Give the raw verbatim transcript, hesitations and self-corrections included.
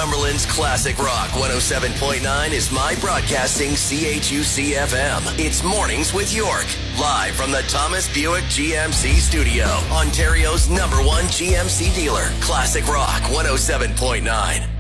Cumberland's Classic Rock one oh seven point nine is My Broadcasting C H U C F M. It's Mornings with York. Live from the Thomas Buick G M C studio. Ontario's number one G M C dealer. Classic Rock one oh seven point nine.